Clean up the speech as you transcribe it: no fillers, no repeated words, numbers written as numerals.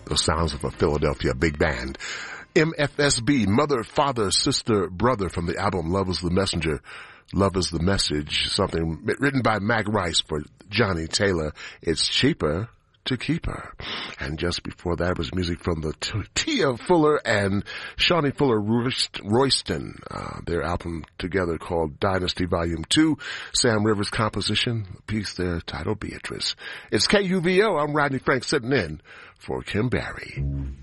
the sounds of a Philadelphia big band. MFSB, Mother, Father, Sister, Brother, from the album Love is the Messenger, Love is the Message, something written by Mac Rice for Johnny Taylor. It's cheaper to keep her. And just before that was music from the Tia Fuller and Shawnee Fuller Royston, their album together called Dynasty Volume 2, Sam Rivers composition, the piece there titled Beatrice. It's KUVO. I'm Rodney Frank sitting in for Kim Barry.